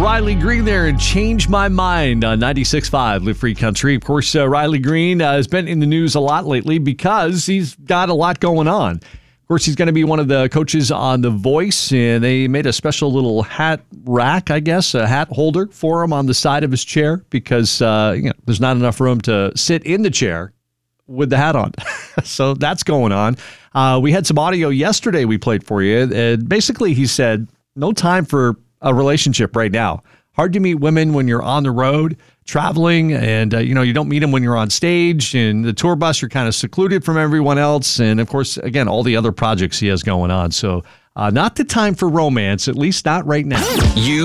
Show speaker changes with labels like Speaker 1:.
Speaker 1: Riley Green there and Change My Mind on 96.5 Live Free Country. Of course, Riley Green has been in the news a lot lately because he's got a lot going on. Of course, he's going to be one of the coaches on The Voice, and they made a special little hat rack, I guess, a hat holder for him on the side of his chair because there's not enough room to sit in the chair with the hat on. So that's going on. We had some audio yesterday we played for you. Basically, he said, no time for a relationship right now. Hard to meet women when you're on the road traveling, and you don't meet them when you're on stage. And the tour bus, you're kind of secluded from everyone else. And of course, again, all the other projects he has going on. So not the time for romance, at least not right now.